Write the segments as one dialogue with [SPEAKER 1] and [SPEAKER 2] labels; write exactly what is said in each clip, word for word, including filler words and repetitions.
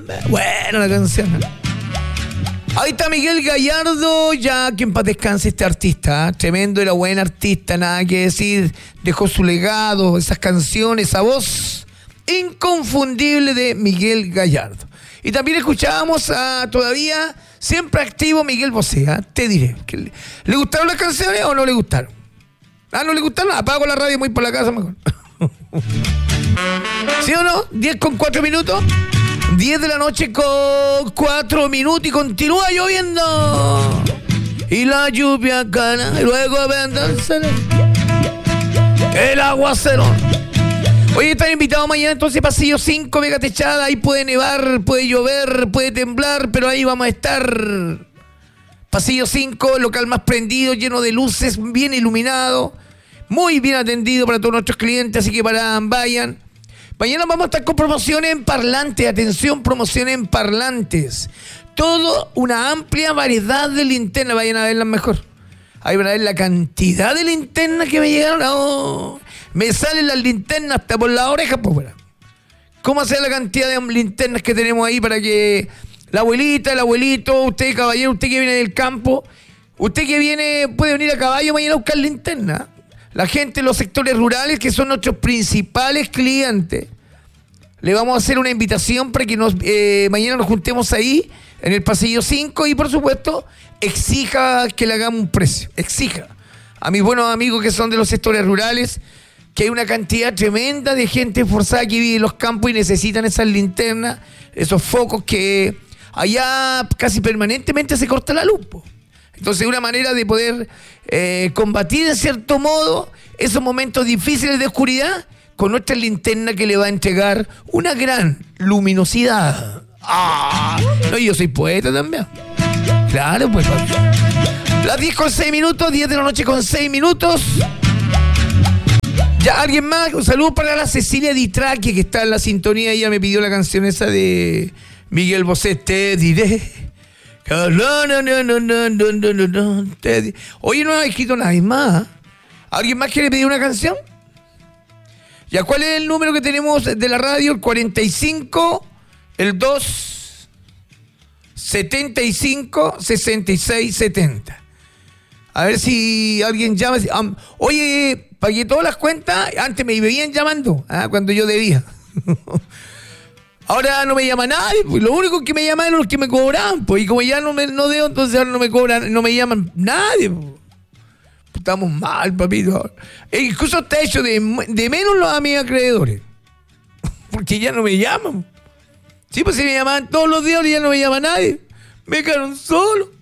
[SPEAKER 1] Buena la canción. Ahí está Miguel Gallardo, ya que en paz descanse este artista, ¿eh? Tremendo, era buen artista, nada que decir, dejó su legado, esas canciones, esa voz inconfundible de Miguel Gallardo. Y también escuchábamos a todavía siempre activo Miguel Bosé, ¿eh? Te diré, ¿le, ¿le gustaron las canciones o no le gustaron? Ah, ¿no le gustaron? Apago la radio y voy por la casa mejor. ¿Sí o no? diez con cuatro minutos. diez de la noche con cuatro minutos y continúa lloviendo. Y la lluvia cana, y luego vendrá el aguacero. Hoy están invitados mañana entonces Pasillo cinco, mega techada. Ahí puede nevar, puede llover, puede temblar, pero ahí vamos a estar. Pasillo cinco, local más prendido, lleno de luces, bien iluminado, muy bien atendido para todos nuestros clientes, así que para vayan. Mañana vamos a estar con promociones en parlantes. Atención, promociones en parlantes. Todo una amplia variedad de linternas. Vayan a verlas mejor. Ahí van a ver la cantidad de linternas que me llegaron. Oh, me salen las linternas hasta por la oreja. Pues, bueno. ¿Cómo hacer la cantidad de linternas que tenemos ahí para que la abuelita, el abuelito, usted caballero, usted que viene del campo, usted que viene, puede venir a caballo mañana a buscar linternas? La gente en los sectores rurales, que son nuestros principales clientes, le vamos a hacer una invitación para que nos eh, mañana nos juntemos ahí, en el Pasillo cinco, y por supuesto, exija que le hagamos un precio. Exija a mis buenos amigos que son de los sectores rurales, que hay una cantidad tremenda de gente esforzada que vive en los campos y necesitan esas linternas, esos focos que allá casi permanentemente se corta la luz, po. Entonces, una manera de poder eh, combatir, en cierto modo, esos momentos difíciles de oscuridad con nuestra linterna que le va a entregar una gran luminosidad. ¡Ah! No, yo soy poeta también. Claro, pues. Las diez con seis minutos, diez de la noche con seis minutos. Ya, ¿alguien más? Un saludo para la Cecilia Ditraque, que está en la sintonía. Ella me pidió la canción esa de Miguel Bosé, Te diré. No, no, no, no, no, no, no, no. Oye, no ha escrito nadie más. ¿Alguien más quiere pedir una canción? ¿Ya cuál es el número que tenemos de la radio? El cuarenta y cinco, el dos, setenta y cinco, sesenta y seis, setenta. A ver si alguien llama. Um, oye, pagué todas las cuentas. Antes me veían llamando, ¿ah? Cuando yo debía. Ahora no me llama nadie, pues lo único que me llaman es los que me cobran, pues, y como ya no me no debo, entonces ahora no me cobran, no me llaman nadie, pues. Estamos mal, papito. E incluso está hecho de, de menos los a mis acreedores, porque ya no me llaman. Sí, pues si me llamaban todos los días, ahora ya no me llama nadie. Me quedaron solo.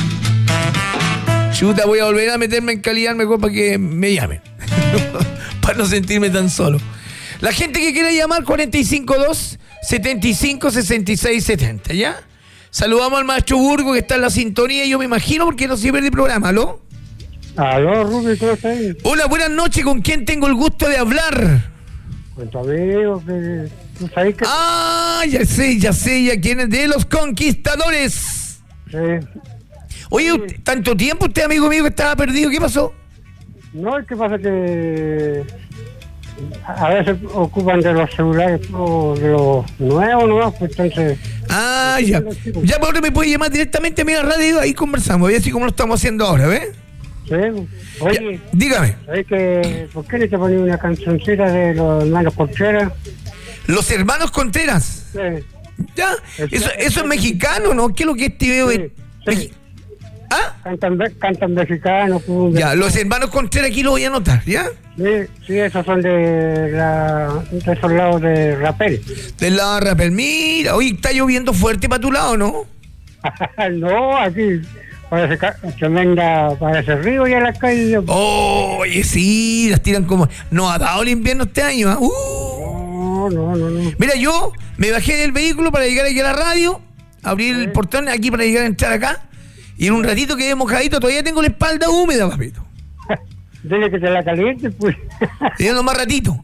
[SPEAKER 1] Chuta, voy a volver a meterme en calidad mejor para que me llamen. Para no sentirme tan solo. La gente que quiere llamar, cuarenta y cinco dos, setenta y cinco, sesenta y seis, setenta, ¿ya? Saludamos al maestro Burgo que está en la sintonía, yo me imagino, porque no se pierde el programa. ¿Aló?
[SPEAKER 2] Aló, Rubio, ¿cómo estás?
[SPEAKER 1] Hola, buenas noches, ¿con quién tengo el gusto de hablar?
[SPEAKER 2] Con tu amigo, que tú sabes que...
[SPEAKER 1] Ah, ya sé, ya sé, ya quién es, de Los Conquistadores.
[SPEAKER 2] Sí.
[SPEAKER 1] Oye,
[SPEAKER 2] Sí.
[SPEAKER 1] Usted, tanto tiempo usted, amigo mío, que estaba perdido, ¿qué pasó?
[SPEAKER 2] No, es que pasa que a veces ocupan de los celulares o de los nuevos, ¿no? Pues entonces...
[SPEAKER 1] Ah, ya. Ya ahora me puede llamar directamente a mi radio, ahí conversamos, así como lo estamos haciendo ahora, ¿ves?
[SPEAKER 2] Sí. Oye,
[SPEAKER 1] Ya, dígame.
[SPEAKER 2] ¿sabes que por qué no te pones una cancioncita de los hermanos Contreras?
[SPEAKER 1] Los hermanos Contreras.
[SPEAKER 2] Sí.
[SPEAKER 1] Ya, eso, eso es mexicano, ¿no? ¿Qué es lo que este video
[SPEAKER 2] Sí,
[SPEAKER 1] es?
[SPEAKER 2] sí.
[SPEAKER 1] Mexi- ¿Ah?
[SPEAKER 2] Cantan, cantan mexicano. Pues,
[SPEAKER 1] Ya, los hermanos Contreras aquí lo voy a anotar, ¿ya?
[SPEAKER 2] Sí, sí, esos son de, la, de esos lados de Rapel.
[SPEAKER 1] Del lado de Rapel. Mira, hoy está lloviendo fuerte para tu lado, ¿no?
[SPEAKER 2] No, aquí parece ca- tremenda, parece río ya en la calle.
[SPEAKER 1] Oye, sí, las tiran como... Nos ha dado el invierno este año, ¿ah? Uh.
[SPEAKER 2] No, no, no, no.
[SPEAKER 1] Mira, yo me bajé del vehículo para llegar aquí a la radio, abrí el portón aquí para llegar a entrar acá, y en un ratito quedé mojadito, todavía tengo la espalda húmeda, papito.
[SPEAKER 2] Dile que te la caliente, pues.
[SPEAKER 1] Teniendo más ratito.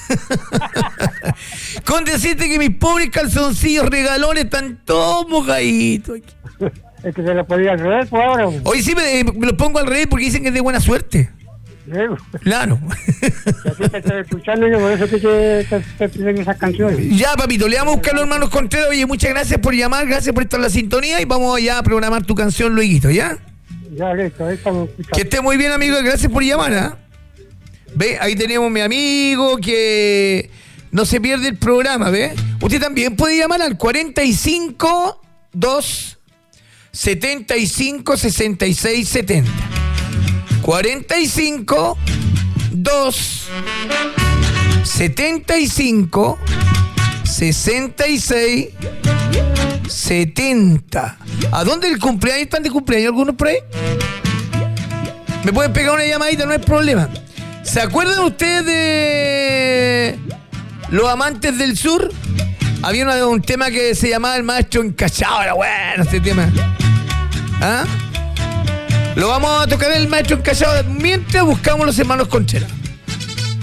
[SPEAKER 1] Con decirte que mis pobres calzoncillos regalones están todos mojaditos.
[SPEAKER 2] Es que te la podía al revés, pues ahora.
[SPEAKER 1] Hoy sí me, me los pongo al revés porque dicen que es de buena suerte.
[SPEAKER 2] Luego.
[SPEAKER 1] Claro.
[SPEAKER 2] Y así te estoy escuchando yo, por eso que te, te, te piden esas canciones.
[SPEAKER 1] Ya, papito, le vamos a buscar a los hermanos Contreras. Oye, muchas gracias por llamar, gracias por estar en la sintonía y vamos ya a programar tu canción luego, ¿ya?
[SPEAKER 2] Ya, listo, ahí estamos escuchando.
[SPEAKER 1] Que esté muy bien, amigo, gracias por llamar, ¿ah? Ve, ahí tenemos a mi amigo que no se pierde el programa, ¿ve? Usted también puede llamar al cuarenta y cinco, dos, setenta y cinco, sesenta y seis, setenta. cuarenta y cinco, dos, setenta y cinco, sesenta y seis, setenta. ¿A dónde el cumpleaños? ¿Están de cumpleaños algunos por ahí? Me pueden pegar una llamadita, no hay problema. ¿Se acuerdan ustedes de Los Amantes del Sur? Había una, un tema que se llamaba El Maestro Encachado. Era bueno este tema. ¿Ah? Lo vamos a tocar el Maestro Encachado mientras buscamos los hermanos Concheras.